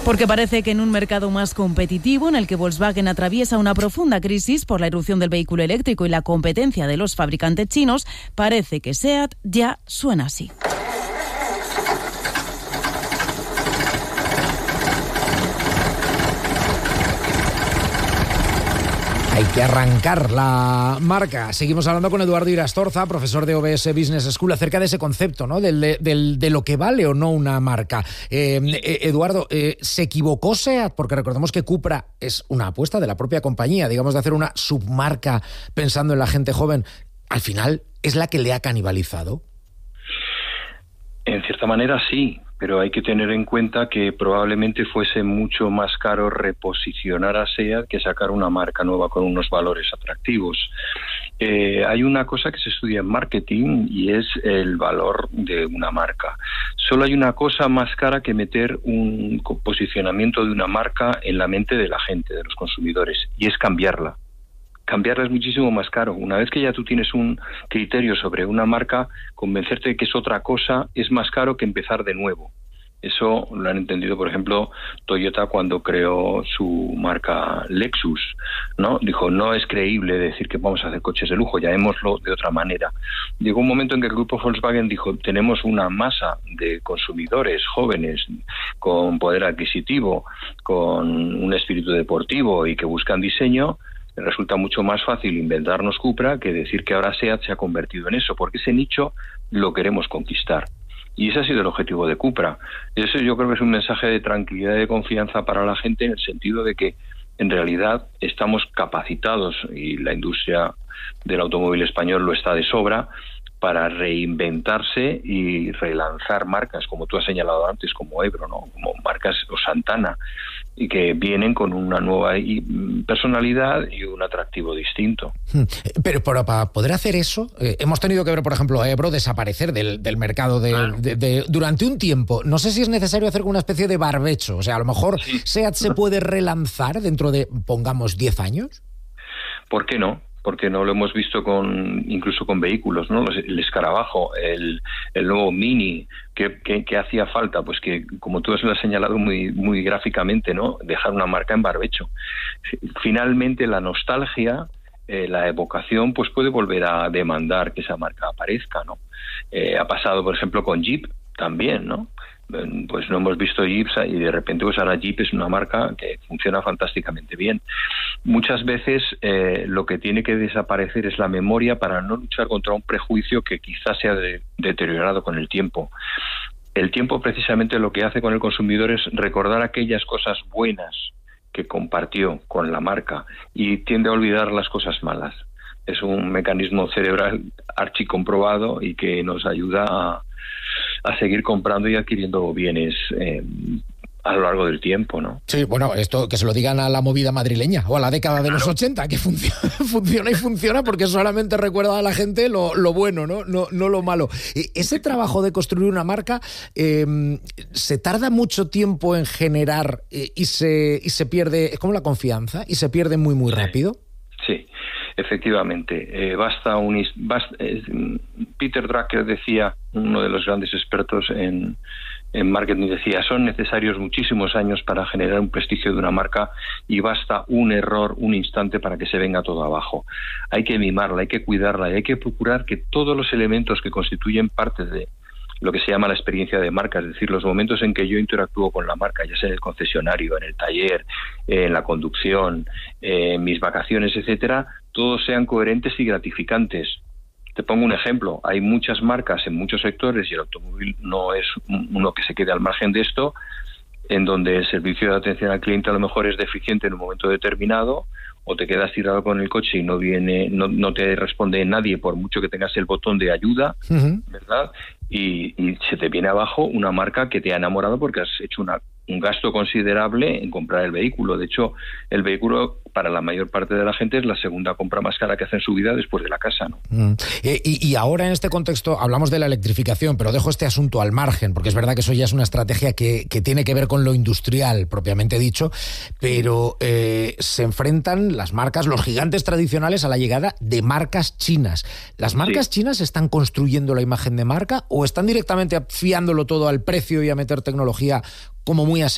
Porque parece que en un mercado más competitivo, en el que Volkswagen atraviesa una profunda crisis por la irrupción del vehículo eléctrico y la competencia de los fabricantes chinos, parece que SEAT ya suena así. Hay que arrancar la marca. Seguimos hablando con Eduardo Irastorza, profesor de OBS Business School, acerca de ese concepto, ¿no? De lo que vale o no una marca. Eduardo, ¿se equivocó SEAT? Porque recordemos que Cupra es una apuesta de la propia compañía, digamos, de hacer una submarca pensando en la gente joven. Al final, ¿es la que le ha canibalizado? En cierta manera sí, pero hay que tener en cuenta que probablemente fuese mucho más caro reposicionar a SEAT que sacar una marca nueva con unos valores atractivos. Hay una cosa que se estudia en marketing y es el valor de una marca. Solo hay una cosa más cara que meter un posicionamiento de una marca en la mente de la gente, de los consumidores, y es cambiarla. Cambiarla es muchísimo más caro. Una vez que ya tú tienes un criterio sobre una marca, convencerte de que es otra cosa es más caro que empezar de nuevo. Eso lo han entendido, por ejemplo, Toyota cuando creó su marca Lexus, ¿no? Dijo, no es creíble decir que vamos a hacer coches de lujo, llamémoslo de otra manera. Llegó un momento en que el grupo Volkswagen dijo, tenemos una masa de consumidores jóvenes con poder adquisitivo, con un espíritu deportivo y que buscan diseño. Resulta mucho más fácil inventarnos Cupra que decir que ahora SEAT se ha convertido en eso, porque ese nicho lo queremos conquistar. Y ese ha sido el objetivo de Cupra. Eso yo creo que es un mensaje de tranquilidad y de confianza para la gente, en el sentido de que en realidad estamos capacitados, y la industria del automóvil español lo está de sobra, para reinventarse y relanzar marcas, como tú has señalado antes, como Ebro, ¿no? Como marcas o Santana, y que vienen con una nueva personalidad y un atractivo distinto. Pero para poder hacer eso, hemos tenido que ver, por ejemplo, a Ebro desaparecer del mercado durante un tiempo. No sé si es necesario hacer una especie de barbecho. O sea, a lo mejor sí. ¿SEAT se puede relanzar dentro de, pongamos, 10 años? ¿Por qué no? Porque no lo hemos visto incluso con vehículos, ¿no? El escarabajo, el nuevo Mini, que hacía falta, pues que, como tú lo has señalado muy gráficamente, ¿no? Dejar una marca en barbecho. Finalmente la nostalgia, la evocación, pues puede volver a demandar que esa marca aparezca, ¿no? Ha pasado, por ejemplo, con Jeep también, ¿no? Pues no hemos visto Jeep y de repente pues ahora Jeep es una marca que funciona fantásticamente bien. Muchas veces lo que tiene que desaparecer es la memoria, para no luchar contra un prejuicio que quizás se ha deteriorado con el tiempo. El tiempo precisamente lo que hace con el consumidor es recordar aquellas cosas buenas que compartió con la marca y tiende a olvidar las cosas malas. Es un mecanismo cerebral archicomprobado y que nos ayuda a seguir comprando y adquiriendo bienes a lo largo del tiempo, ¿no? Sí, bueno, esto que se lo digan a la movida madrileña o a la década de los 80, que funciona porque solamente recuerda a la gente lo bueno, ¿no? No lo malo. Ese trabajo de construir una marca se tarda mucho tiempo en generar y se pierde, es como la confianza, y se pierde muy rápido. Sí. Efectivamente, Peter Drucker decía, uno de los grandes expertos en marketing, decía, son necesarios muchísimos años para generar un prestigio de una marca y basta un error, un instante para que se venga todo abajo. Hay que mimarla, hay que cuidarla y hay que procurar que todos los elementos que constituyen parte de lo que se llama la experiencia de marca, es decir, los momentos en que yo interactúo con la marca, ya sea en el concesionario, en el taller, en la conducción, en mis vacaciones, etcétera, todos sean coherentes y gratificantes. Te pongo un ejemplo, hay muchas marcas en muchos sectores, y el automóvil no es uno que se quede al margen de esto, en donde el servicio de atención al cliente a lo mejor es deficiente en un momento determinado, o te quedas tirado con el coche y no te responde nadie por mucho que tengas el botón de ayuda, ¿verdad? Y se te viene abajo una marca que te ha enamorado porque has hecho un gasto considerable en comprar el vehículo. De hecho, el vehículo para la mayor parte de la gente es la segunda compra más cara que hace en su vida después de la casa, ¿no? Y ahora en este contexto hablamos de la electrificación, pero dejo este asunto al margen, porque es verdad que eso ya es una estrategia que tiene que ver con lo industrial, propiamente dicho, pero se enfrentan las marcas, los gigantes tradicionales, a la llegada de marcas chinas. ¿Las marcas chinas están construyendo la imagen de marca o están directamente fiándolo todo al precio y a meter tecnología como muy